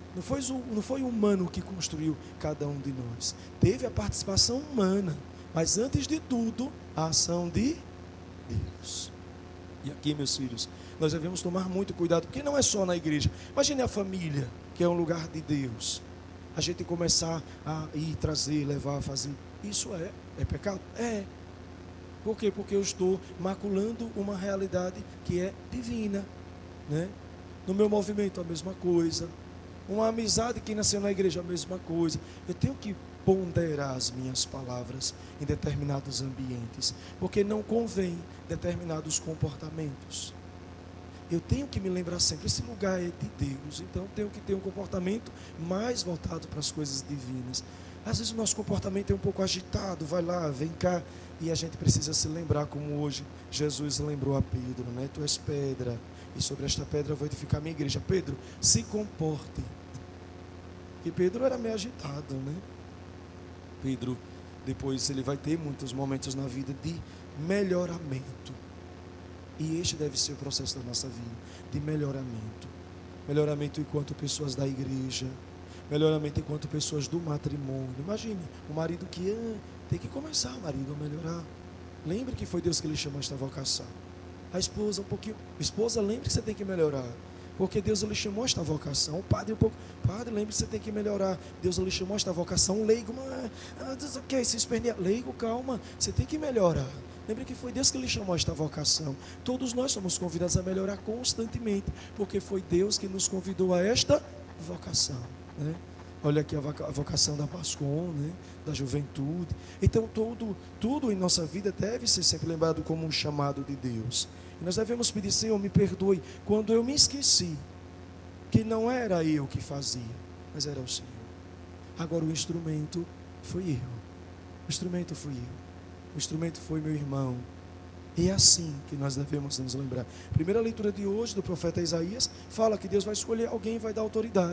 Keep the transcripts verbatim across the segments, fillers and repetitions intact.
Não foi, não foi o humano que construiu cada um de nós. Teve a participação humana, mas antes de tudo, a ação de Deus. E aqui, meus filhos, nós devemos tomar muito cuidado, porque não é só na igreja. Imagine a família, que é um lugar de Deus. A gente começar a ir, trazer, levar, fazer. Isso é, é pecado? É. Por quê? Porque eu estou maculando uma realidade que é divina, né? No meu movimento, a mesma coisa. Uma amizade que nasceu na igreja, a mesma coisa. Eu tenho que ponderar as minhas palavras em determinados ambientes, porque não convém determinados comportamentos. Eu tenho que me lembrar sempre, esse lugar é de Deus, então eu tenho que ter um comportamento mais voltado para as coisas divinas. Às vezes o nosso comportamento é um pouco agitado, vai lá, vem cá, e a gente precisa se lembrar, como hoje Jesus lembrou a Pedro, né? Tu és pedra, e sobre esta pedra eu vou edificar a minha igreja. Pedro, se comporte. E Pedro era meio agitado, né? Pedro, depois ele vai ter muitos momentos na vida de melhoramento. E este deve ser o processo da nossa vida, de melhoramento. Melhoramento enquanto pessoas da igreja, melhoramento enquanto pessoas do matrimônio. Imagine, o marido que ah, tem que começar, marido, a melhorar. Lembre que foi Deus que lhe chamou a esta vocação. A esposa, um pouquinho, esposa, lembre que você tem que melhorar. Porque Deus lhe chamou a esta vocação. O padre, um pouco, padre, lembre que você tem que melhorar. Deus lhe chamou a esta vocação. Leigo, mas, o que é isso? Leigo, calma, você tem que melhorar. Lembre que foi Deus que lhe chamou a esta vocação. Todos nós somos convidados a melhorar constantemente, porque foi Deus que nos convidou a esta vocação, né? Olha aqui a vocação da Pascom, né? Da juventude. Então tudo, tudo em nossa vida deve ser sempre lembrado como um chamado de Deus. E nós devemos pedir: Senhor, me perdoe quando eu me esqueci que não era eu que fazia, mas era o Senhor. Agora o instrumento fui eu. O instrumento fui eu. O instrumento foi meu irmão. E é assim que nós devemos nos lembrar. Primeira leitura de hoje do profeta Isaías fala que Deus vai escolher alguém e vai dar autoridade.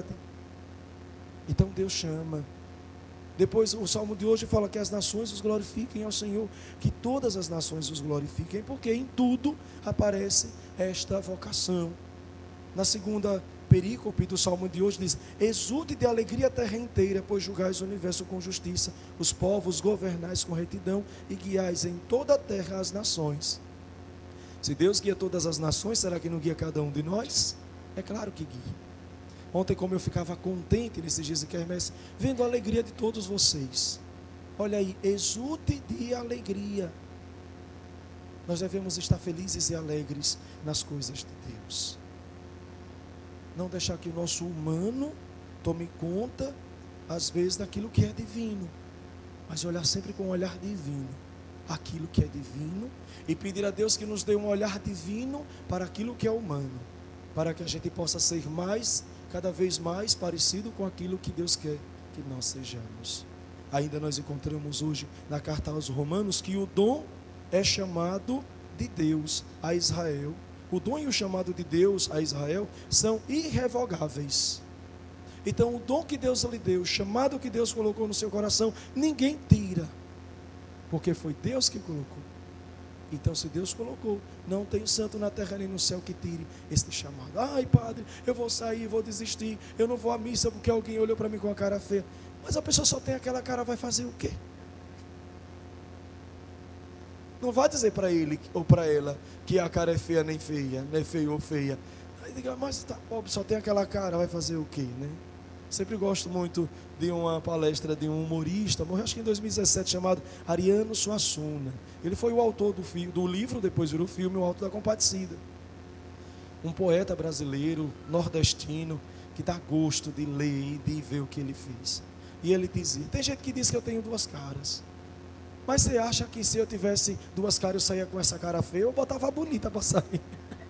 Então Deus chama. Depois o salmo de hoje fala que as nações os glorifiquem ao Senhor, que todas as nações os glorifiquem, porque em tudo aparece esta vocação. Na segunda perícope do salmo de hoje diz: exulte de alegria a terra inteira, pois julgais o universo com justiça, os povos governais com retidão e guiais em toda a terra as nações. Se Deus guia todas as nações, será que não guia cada um de nós? É claro que guia. Ontem, como eu ficava contente nesses dias de quermesse, vendo a alegria de todos vocês. Olha aí, exulte de alegria. Nós devemos estar felizes e alegres nas coisas de Deus. Não deixar que o nosso humano tome conta, às vezes, daquilo que é divino, mas olhar sempre com um olhar divino, aquilo que é divino, e pedir a Deus que nos dê um olhar divino para aquilo que é humano, para que a gente possa ser mais, cada vez mais parecido com aquilo que Deus quer que nós sejamos. Ainda nós encontramos hoje na carta aos Romanos que o dom é chamado de Deus a Israel. O dom e o chamado de Deus a Israel são irrevogáveis. Então o dom que Deus lhe deu, o chamado que Deus colocou no seu coração, ninguém tira, porque foi Deus que colocou. Então se Deus colocou, não tem santo na terra nem no céu que tire este chamado. Ai padre, eu vou sair, vou desistir, eu não vou à missa porque alguém olhou para mim com a cara feia. Mas a pessoa só tem aquela cara, vai fazer o quê? Não vá dizer para ele ou para ela que a cara é feia nem feia, não é feio ou feia. Aí diga, mas tá pobre, só tem aquela cara, vai fazer o quê, né? Sempre gosto muito de uma palestra de um humorista, morreu acho que em dois mil e dezessete, chamado Ariano Suassuna. Ele foi o autor do, fi, do livro, depois virou filme, O Alto da Compadecida. Um poeta brasileiro, nordestino, que dá gosto de ler e de ver o que ele fez. E ele dizia, tem gente que diz que eu tenho duas caras. Mas você acha que se eu tivesse duas caras eu saía com essa cara feia, eu botava bonita para sair.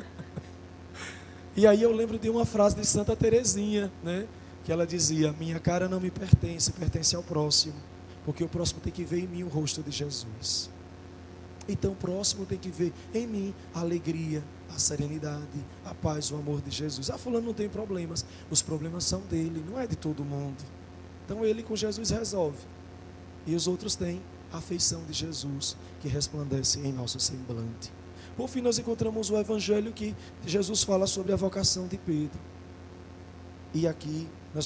E aí eu lembro de uma frase de Santa Teresinha, né? Que ela dizia, minha cara não me pertence, pertence ao próximo. Porque o próximo tem que ver em mim o rosto de Jesus. Então o próximo tem que ver em mim a alegria, a serenidade, a paz, o amor de Jesus. Ah, fulano não tem problemas. Os problemas são dele, não é de todo mundo. Então ele com Jesus resolve. E os outros têm a afeição de Jesus que resplandece em nosso semblante. Por fim, nós encontramos o evangelho que Jesus fala sobre a vocação de Pedro. E aqui